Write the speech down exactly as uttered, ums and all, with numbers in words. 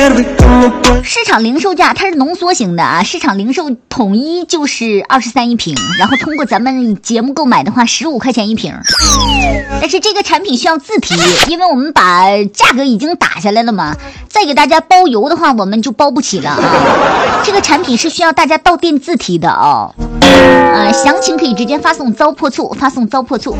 市场零售价它是浓缩型的啊，市场零售统一就是二十三一瓶，然后通过咱们节目购买的话十五块钱一瓶。但是这个产品需要自提，因为我们把价格已经打下来了嘛，再给大家包邮的话我们就包不起了啊。这个产品是需要大家到店自提的哦。呃，详情可以直接发送糟粕醋，发送糟粕醋。